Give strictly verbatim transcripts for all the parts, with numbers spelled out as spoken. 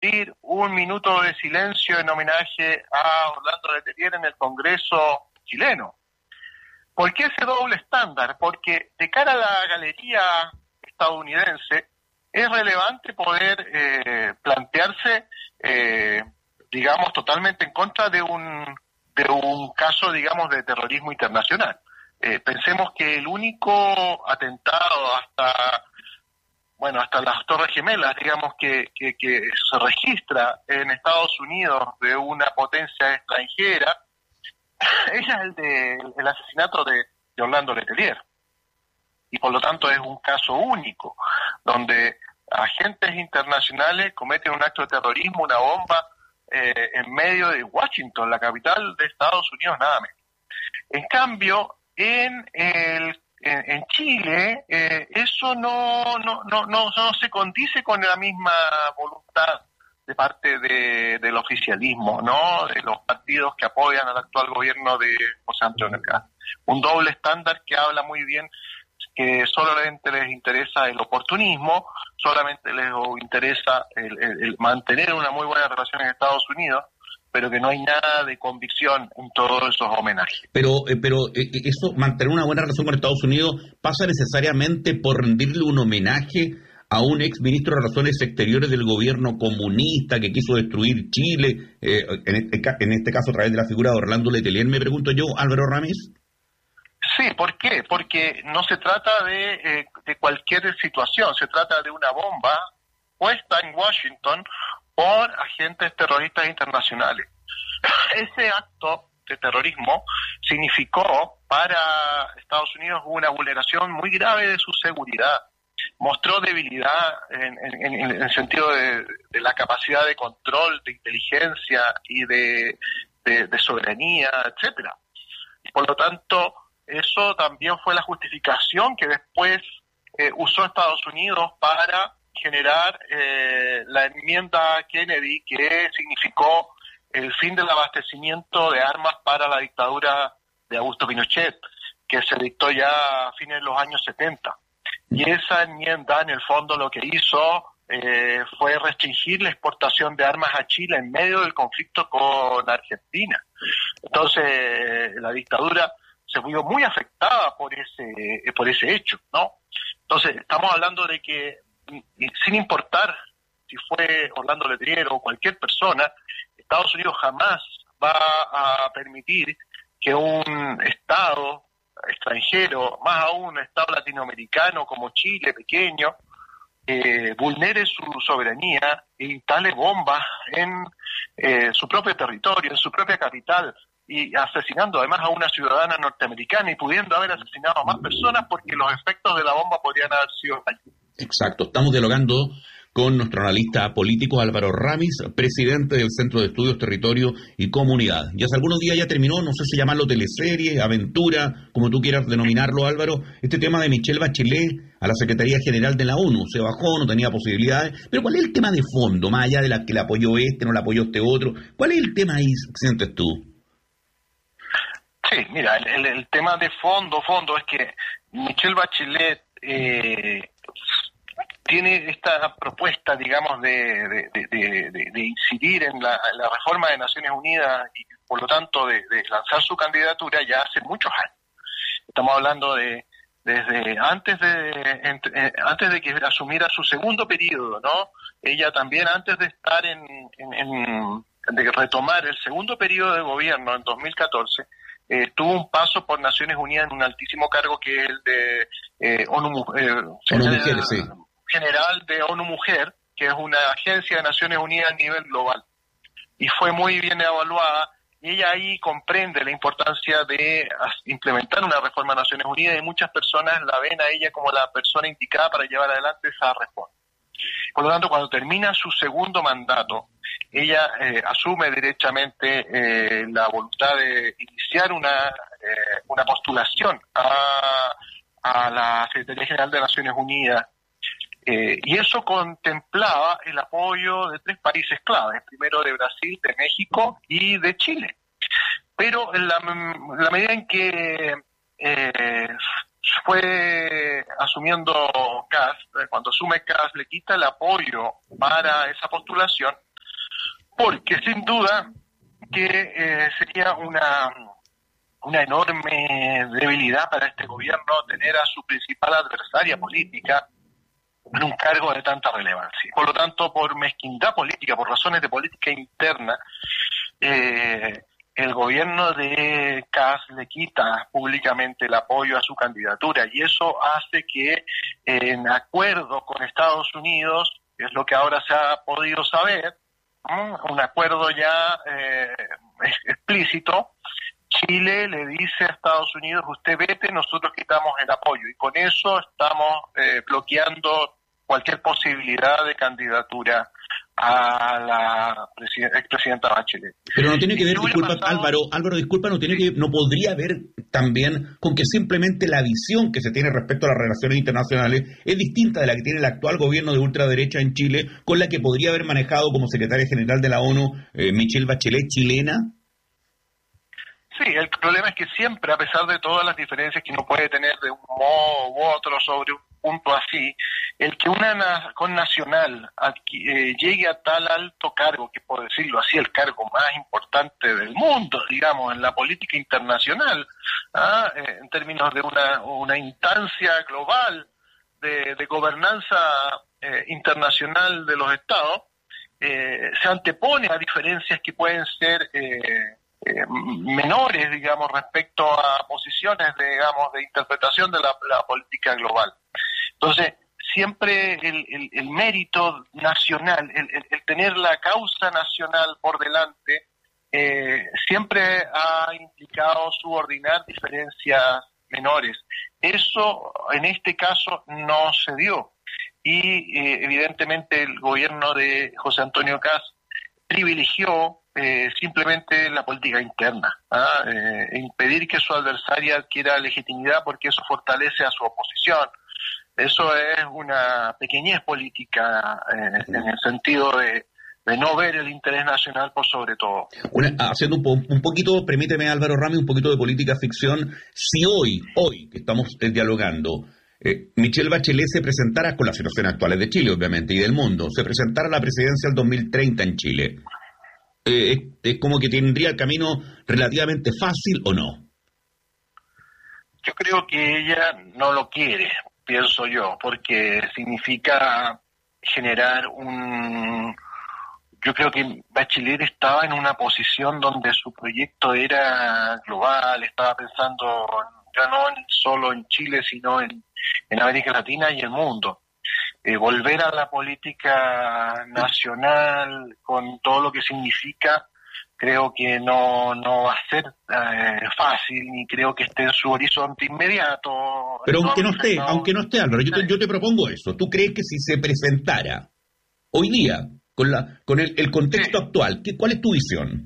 pedir un minuto de silencio en homenaje a Orlando Letelier en el Congreso chileno. ¿Por qué ese doble estándar? Porque de cara a la galería estadounidense es relevante poder eh, plantearse, eh, digamos, totalmente en contra de un de un caso, digamos, de terrorismo internacional. Eh, pensemos que el único atentado hasta, bueno, hasta las Torres Gemelas, digamos, que, que, que se registra en Estados Unidos de una potencia extranjera, es el de el asesinato de, de Orlando Letelier. Y por lo tanto es un caso único, donde agentes internacionales cometen un acto de terrorismo, una bomba, eh, en medio de Washington, la capital de Estados Unidos, nada menos. En cambio, en el en, en Chile, eh, eso no no, no no no se condice con la misma voluntad de parte de, del oficialismo, ¿no? De los partidos que apoyan al actual gobierno de José Antonio Kast. Un doble estándar que habla muy bien que solamente les interesa el oportunismo, solamente les interesa el, el, el mantener una muy buena relación en Estados Unidos, pero que no hay nada de convicción en todos esos homenajes. Pero, eh, pero eh, eso, mantener una buena relación con Estados Unidos, ¿pasa necesariamente por rendirle un homenaje a un ex ministro de Relaciones Exteriores del gobierno comunista que quiso destruir Chile, eh, en, este, en este caso a través de la figura de Orlando Letelier, me pregunto yo, Álvaro Ramis? Sí, ¿por qué? Porque no se trata de, eh, de cualquier situación, se trata de una bomba puesta en Washington por agentes terroristas internacionales. Ese acto de terrorismo significó para Estados Unidos una vulneración muy grave de su seguridad. Mostró debilidad en, en, en el sentido de, de la capacidad de control, de inteligencia y de, de, de soberanía, etcétera. Por lo tanto, eso también fue la justificación que después eh, usó Estados Unidos para generar eh, la enmienda Kennedy, que significó el fin del abastecimiento de armas para la dictadura de Augusto Pinochet, que se dictó ya a fines de los años setenta. Y esa enmienda, en el fondo, lo que hizo eh, fue restringir la exportación de armas a Chile en medio del conflicto con Argentina. Entonces, la dictadura se vio muy afectada por ese por ese hecho, ¿no? Entonces, estamos hablando de que, sin importar si fue Orlando Letelier o cualquier persona, Estados Unidos jamás va a permitir que un Estado extranjero, más aún un Estado latinoamericano como Chile, pequeño, eh, vulnere su soberanía e instale bombas en eh, su propio territorio, en su propia capital, y asesinando además a una ciudadana norteamericana y pudiendo haber asesinado a más personas porque los efectos de la bomba podrían haber sido mayores. Exacto, estamos dialogando con nuestro analista político Álvaro Ramis, presidente del Centro de Estudios Territorio y Comunidad. Ya hace algunos días ya terminó, no sé si llamarlo teleserie, aventura, como tú quieras denominarlo, Álvaro, este tema de Michelle Bachelet a la Secretaría General de la ONU. Se bajó, no tenía posibilidades, pero ¿cuál es el tema de fondo, más allá de la que le apoyó este, no le apoyó este otro? ¿Cuál es el tema ahí, sientes tú? Sí, mira, el, el, el tema de fondo, fondo es que Michelle Bachelet eh, tiene esta propuesta, digamos, de, de, de, de, de incidir en la, la reforma de Naciones Unidas y, por lo tanto, de, de lanzar su candidatura ya hace muchos años. Estamos hablando de desde antes de entre, antes de que asumiera su segundo periodo, ¿no? Ella también, antes de estar en, en, en de retomar el segundo periodo de gobierno en dos mil catorce, eh, tuvo un paso por Naciones Unidas en un altísimo cargo que es el de eh, ONU, eh, ONU Mujeres, sí. General de ONU Mujer, que es una agencia de Naciones Unidas a nivel global. Y fue muy bien evaluada, y ella ahí comprende la importancia de implementar una reforma de Naciones Unidas, y muchas personas la ven a ella como la persona indicada para llevar adelante esa reforma. Por lo tanto, cuando termina su segundo mandato, ella eh, asume derechamente eh, la voluntad de iniciar una, eh, una postulación a, a la Secretaría General de Naciones Unidas. Eh, y eso contemplaba el apoyo de tres países claves, primero de Brasil, de México y de Chile. Pero en la, en la medida en que eh, fue asumiendo Kast, cuando asume Kast, le quita el apoyo para esa postulación, porque sin duda que eh, sería una, una enorme debilidad para este gobierno tener a su principal adversaria política en un cargo de tanta relevancia. Por lo tanto, por mezquindad política, por razones de política interna, eh, el gobierno de Kast le quita públicamente el apoyo a su candidatura, y eso hace que, en acuerdo con Estados Unidos, que es lo que ahora se ha podido saber, ¿no? Un acuerdo ya eh, explícito, Chile le dice a Estados Unidos: usted vete, nosotros quitamos el apoyo, y con eso estamos eh, bloqueando cualquier posibilidad de candidatura a la presiden- expresidenta Bachelet. Pero no tiene que Y ver, si hubiera disculpa, pasado- Álvaro, Álvaro, disculpa, no tiene que, no podría ver también con que simplemente la visión que se tiene respecto a las relaciones internacionales es distinta de la que tiene el actual gobierno de ultraderecha en Chile, con la que podría haber manejado como secretaria general de la ONU eh, Michelle Bachelet, chilena. Sí, el problema es que siempre, a pesar de todas las diferencias que uno puede tener de un modo u otro sobre un punto así, el que una na- connacional adqui- eh, llegue a tal alto cargo, que por decirlo así, el cargo más importante del mundo, digamos, en la política internacional, ¿ah? eh, en términos de una, una instancia global de, de gobernanza eh, internacional de los estados, eh, se antepone a diferencias que pueden ser eh, eh, menores, digamos, respecto a posiciones, de, digamos, de interpretación de la, la política global. Entonces, siempre el, el, el mérito nacional, el, el, el tener la causa nacional por delante, eh, siempre ha implicado subordinar diferencias menores. Eso, en este caso, no se dio. Y, eh, evidentemente, el gobierno de José Antonio Kast privilegió eh, simplemente la política interna, ¿ah? eh, e impedir que su adversaria adquiera legitimidad, porque eso fortalece a su oposición. Eso es una pequeñez política eh, en el sentido de, de no ver el interés nacional por sobre todo. Una, haciendo un, po, un poquito, permíteme, Álvaro Rami, un poquito de política ficción. Si hoy, hoy que estamos eh, dialogando, eh, Michelle Bachelet se presentara, con las situaciones actuales de Chile, obviamente, y del mundo, se presentara a la presidencia del dos mil treinta en Chile, eh, es, es como que tendría el camino relativamente fácil, ¿o no? Yo creo que ella no lo quiere, pienso yo, porque significa generar un... Yo creo que Bachelet estaba en una posición donde su proyecto era global, estaba pensando ya no solo en Chile, sino en, en América Latina y el mundo. Eh, volver a la política nacional con todo lo que significa, creo que no no va a ser eh, fácil, ni creo que esté en su horizonte inmediato. Pero aunque no Entonces, esté, no, aunque no esté, Álvaro, yo te, yo te propongo eso. ¿Tú crees que si se presentara hoy día, con la con el, el contexto Sí. actual, ¿qué, cuál es tu visión?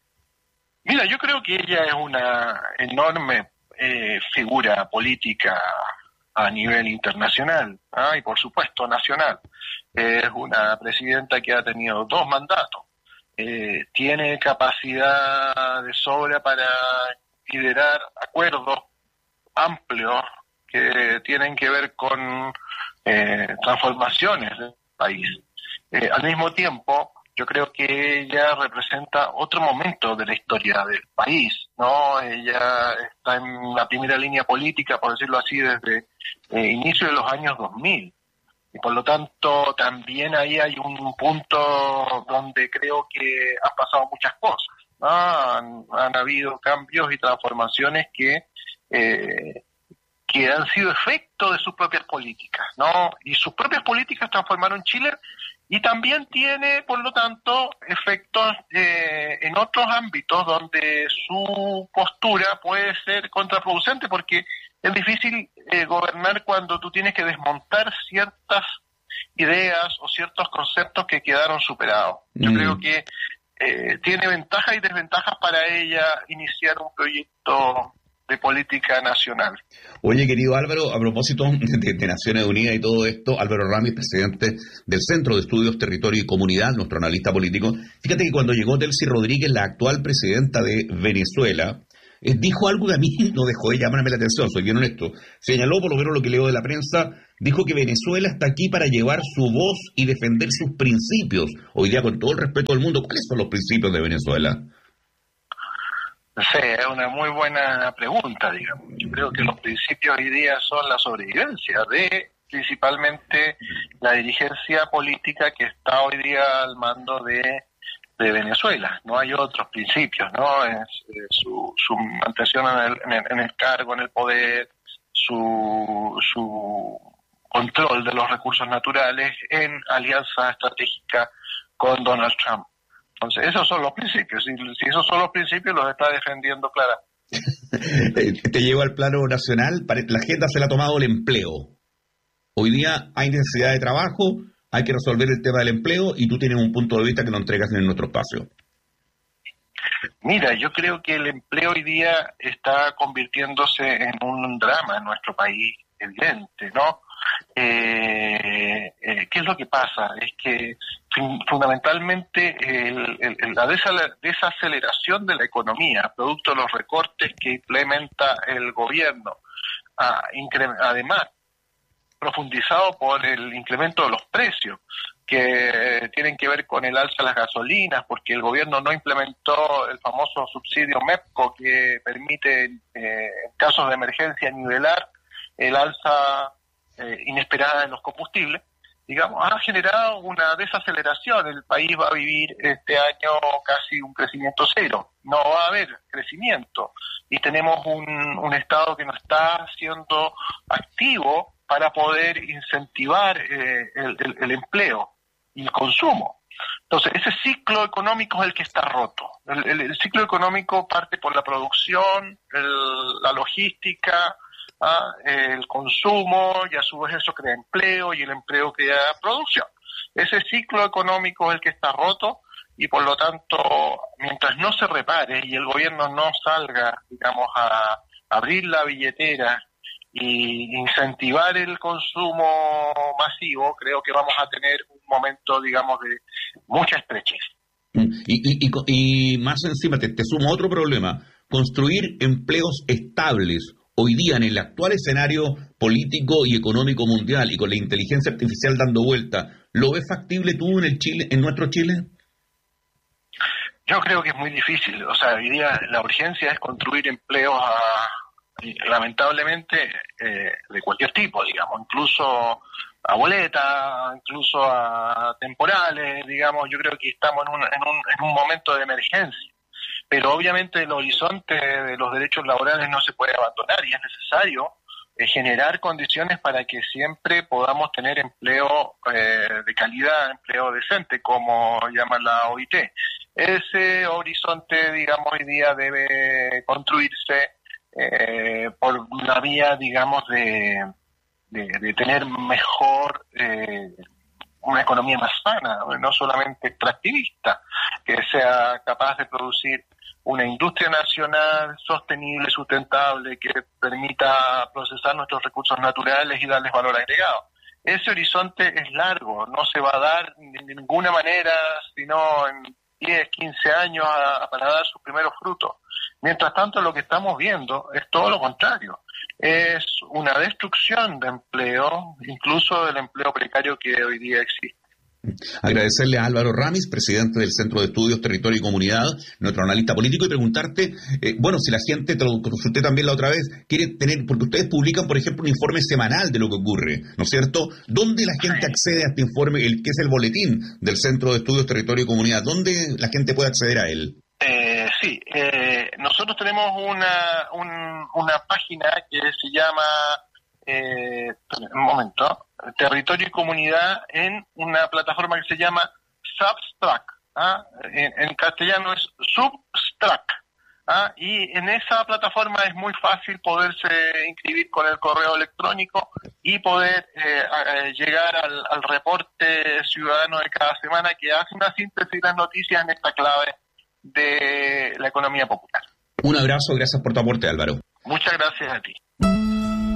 Mira, yo creo que ella es una enorme eh, figura política a nivel internacional, ¿ah? Y por supuesto nacional. Es una presidenta que ha tenido dos mandatos. Eh, tiene capacidad de sobra para liderar acuerdos amplios que tienen que ver con eh, transformaciones del país. Eh, al mismo tiempo, yo creo que ella representa otro momento de la historia del país, ¿no? Ella está en la primera línea política, por decirlo así, desde eh, inicio de los años dos mil. Y por lo tanto, también ahí hay un punto donde creo que han pasado muchas cosas, ¿no? Han, han habido cambios y transformaciones que eh, que han sido efecto de sus propias políticas, ¿no? Y sus propias políticas transformaron Chile, y también tiene, por lo tanto, efectos eh, en otros ámbitos donde su postura puede ser contraproducente, porque es difícil eh, gobernar cuando tú tienes que desmontar ciertas ideas o ciertos conceptos que quedaron superados. Yo Mm. creo que eh, tiene ventajas y desventajas para ella iniciar un proyecto de política nacional. Oye, querido Álvaro, a propósito de, de Naciones Unidas y todo esto, Álvaro Rami, presidente del Centro de Estudios Territorio y Comunidad, nuestro analista político. Fíjate que cuando llegó Delcy Rodríguez, la actual presidenta de Venezuela, eh, dijo algo que a mí no dejó de llamarme la atención, soy bien honesto. Señaló, por lo menos lo que leo de la prensa, dijo que Venezuela está aquí para llevar su voz y defender sus principios. Hoy día, con todo el respeto del mundo, ¿cuáles son los principios de Venezuela? Sí, es una muy buena pregunta, digamos. Yo creo que los principios hoy día son la sobrevivencia de principalmente la dirigencia política que está hoy día al mando de, de Venezuela. No hay otros principios, ¿no? Es, es su, su mantención en el, en, el, en el cargo, en el poder, su, su control de los recursos naturales en alianza estratégica con Donald Trump. Entonces, esos son los principios. Si, si esos son los principios, los está defendiendo claramente. Te llevo al plano nacional. La agenda se la ha tomado el empleo. Hoy día hay necesidad de trabajo, hay que resolver el tema del empleo y tú tienes un punto de vista que nos entregas en nuestro espacio. Mira, yo creo que el empleo hoy día está convirtiéndose en un drama en nuestro país, evidente, ¿no? Eh, eh, ¿Qué es lo que pasa? Es que fundamentalmente el, el, la desaceleración de la economía, producto de los recortes que implementa el gobierno, ah, incre- además profundizado por el incremento de los precios, que tienen que ver con el alza de las gasolinas, porque el gobierno no implementó el famoso subsidio MEPCO que permite, eh, en casos de emergencia, nivelar el alza eh, inesperada de los combustibles. Digamos, ha generado una desaceleración. El país va a vivir este año casi un crecimiento cero. No va a haber crecimiento. Y tenemos un, un Estado que no está siendo activo para poder incentivar eh, el, el, el empleo y el consumo. Entonces, ese ciclo económico es el que está roto. El, el, el ciclo económico parte por la producción, el, la logística, ¿ah? el consumo, y a su vez eso crea empleo, y el empleo crea producción. Ese ciclo económico es el que está roto, y por lo tanto, mientras no se repare y el gobierno no salga, digamos, a abrir la billetera y incentivar el consumo masivo, creo que vamos a tener un momento, digamos, de mucha estrechez. Y, y, y, y más encima te, te sumo otro problema, construir empleos estables hoy día en el actual escenario político y económico mundial y con la inteligencia artificial dando vuelta, ¿lo ves factible tú en el Chile, en nuestro Chile? Yo creo que es muy difícil. O sea, hoy día la urgencia es construir empleos a lamentablemente eh, de cualquier tipo, digamos, incluso a boleta, incluso a temporales, digamos. Yo creo que estamos en un, en un, en un momento de emergencia, pero obviamente el horizonte de los derechos laborales no se puede abandonar y es necesario eh, generar condiciones para que siempre podamos tener empleo eh, de calidad, empleo decente, como llama la O I T. Ese horizonte, digamos, hoy día debe construirse Eh, por una vía, digamos, de, de, de tener mejor, eh, una economía más sana, no solamente extractivista, que sea capaz de producir una industria nacional sostenible, sustentable, que permita procesar nuestros recursos naturales y darles valor agregado. Ese horizonte es largo, no se va a dar de ninguna manera, sino en diez, quince años a, a para dar sus primeros frutos. Mientras tanto, lo que estamos viendo es todo lo contrario. Es una destrucción de empleo, incluso del empleo precario que hoy día existe. Agradecerle a Álvaro Ramis, presidente del Centro de Estudios Territorio y Comunidad, nuestro analista político, y preguntarte, eh, bueno, si la gente, te lo consulté también la otra vez, quiere tener, porque ustedes publican, por ejemplo, un informe semanal de lo que ocurre, ¿no es cierto? ¿Dónde la gente accede a este informe, el que es el boletín del Centro de Estudios Territorio y Comunidad? ¿Dónde la gente puede acceder a él? Eh, sí, eh, nosotros tenemos una, un, una página que se llama, eh, un momento, Territorio y Comunidad, en una plataforma que se llama Substack, ¿ah? en, en castellano es Substack, ¿ah? Y en esa plataforma es muy fácil poderse inscribir con el correo electrónico y poder eh, a, a llegar al, al reporte ciudadano de cada semana, que hace una síntesis de las noticias en esta clave de la economía popular. Un abrazo, gracias por tu aporte, Álvaro. Muchas gracias a ti.